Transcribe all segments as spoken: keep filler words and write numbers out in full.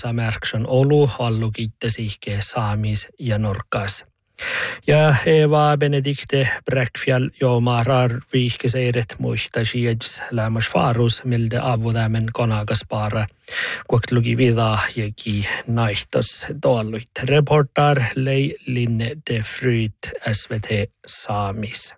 märksön olu allu kiittesihke saamis ja norkas. Ja Eva Benedikte Bräckfjäll joomarar viihkeseiret muista sieds lämmas farus milde avudamen konagaspaara kuoktlugi vida jeki naihtos tuolluit. Reportar lei Linne de Fryd S V T Saamis.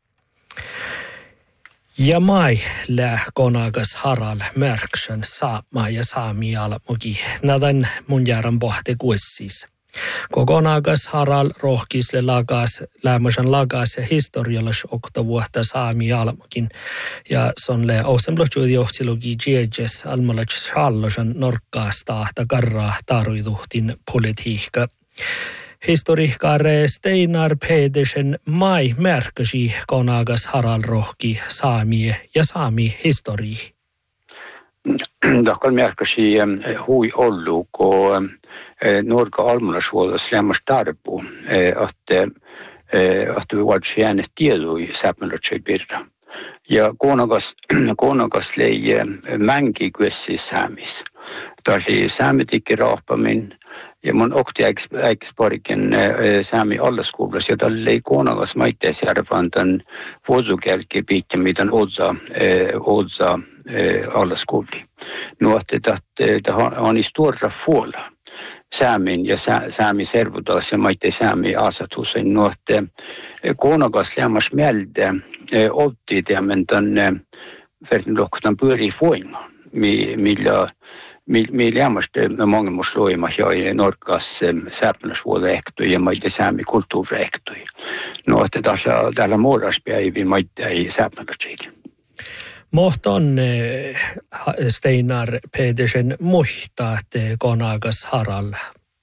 Ja mai lää konagas haral märksön saama ja saamial muki nadan mun järän pohte kuessis. Kokonakas haral rohkisle lagas, lämmösen lagas ja historiallis oktavuotta saami almakin. Ja sonle osemlojuudi johtilugi jejes almalach hallosen norkkaas tahta karraa taruiduhtin politiikka. Historiikkaare Steinar Pedersen mai märkäsi konakas haral rohki saami ja saami historii. Dakar märkäsi hui ollu, kun Norge almanasvuodas lämmas tarpu, että että vuodessa jäänyt tiedoi säpmälötsei pirra. Ja konakas, konakas lei mänki kyessi säämis. Tämä oli säämitikki raappamin ja mun okti äikisparikin säämi allaskoulussa, ja tämä oli konakas maitteisjärvän tämän vuosukälki pitkä, mitä odsa, odsa allaskouli. No, että tämä on stora fuola. Säämin ja säämi servutas ja maitte säämi asetusen. No, että konakas lämmas mieltä otti tämän tämän vertinlohkotan pyörii voima, millä millä lämmästä många måste loima ja norkas sääpnäsvuoda ehtoja ja maitte säämi kulttuuriehtoja. No, että tässä täällä muodaspäivi maitte ei sääpnäsvuoda. Mohton Steinar Pedersen muistaa, että konakas haralla?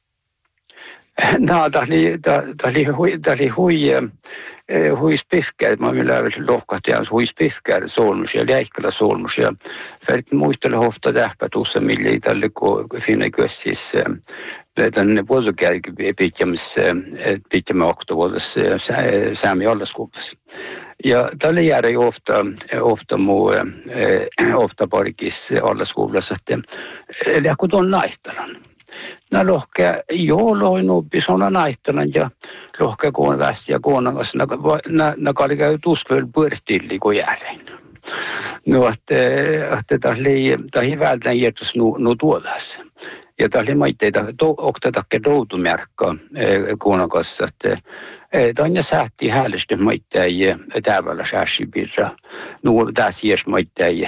No, tämä oli, tämä oli hui, hui spifkär. Mä vill lära lohkahti hans hui spifkär solmus ja läikkälä solmus. Ja färdigt muistella hofta tähpä tuossa, millä tälle kun finna kössis tänne vuosokärki pitkämme oktovuodessa säämi allaskoulussa. Ja tälle jäädä ofta, ofta muu, ofta parikis allaskoulussa, että lähkö tuon naihtalan. Nää lohkea jouloi nuppi sona naihtalan ja lohkea kuon västi ja kuonangas nää kalli käy tuskvel pyörstilli kun jäärein. No, että että tämä oli tämä hyvältä jätus nu nu tuodas. Ja tämä oli maitteita oktatakke doutumerkka kuonangas, että tämä on ja säätti häälistä maitteja täällä sääsipirra. Nu tässä jäs maitteja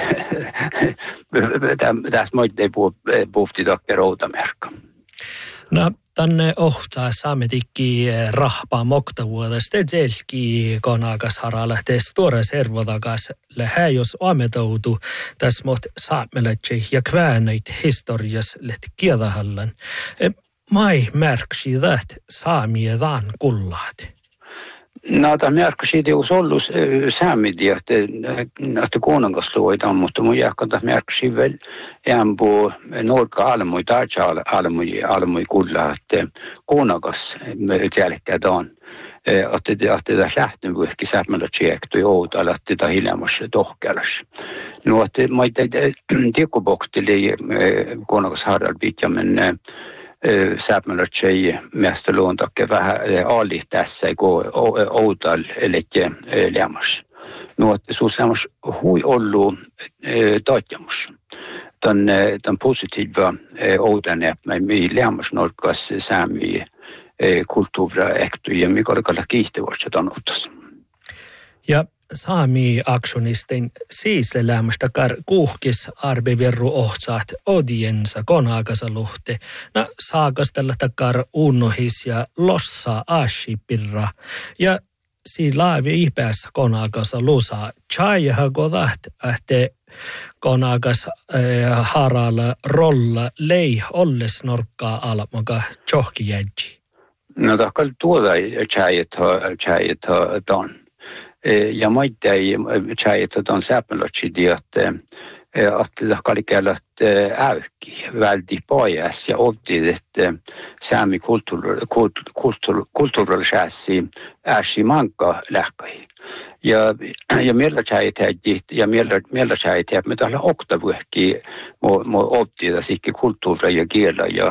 tässä maitteja puhti takke routamerkka. No, tänne ohtaa saametikki rahpaa moktavuodesta, että selki konakas haralla tees tuore servotakas lähä, jos ametoutu tässä mot saameletse ja kvääneit historias let kiedahallan. Mai märksi that saamie daan kullaat. No, tämä märkäsi teus ollut säämidi, että, että kuningas luodaan, mutta mun jääkata märkäsi vielä jämpuu Norka almui, tarja almui, almui kulla, että kuningas jälkeen on. Että tämä lähtee vuohki säämällä tjektu ja outa, että tämä hiljemmassa tohkelas. No, että mä tiekkupokteli kuningas Harald Pitjamen sääpmälötsei miestä luontakke vähän ali tässä, kun outal elikkä lämmas. No, että suus lämmas hui ollut taitjamus. Tämän positiiva outan, että me lämmas norkas säämi kulttuuriehtoja, mikä oli kalla kiihtyvässä tanuttas. Ja saami aktionisten siisle lämmästä kar kuhkis arbeverru ohtsaat odiensa konaakasa luhte. Na saakastella takar unnohis ja lossa ashipirra. Ja si laavi ihpeässä konaakasa lusaa. Chaiha kodaht ähte konaakas äh, haralla rolla lei olles norkkaa almaka tjohki jädji. No tahkal tuoda chaiet ton. Ja maittei chaiet on säpälötsi että että kalikelat äykki väldi pojas ja otti että säämi kulttuurillisesti äsi manka lähkai. Ja ja meillä chaiet ja meillä meillä chaiet me tällä oktavuhki mo mo otti da sikki kulttuuri ja kielä ja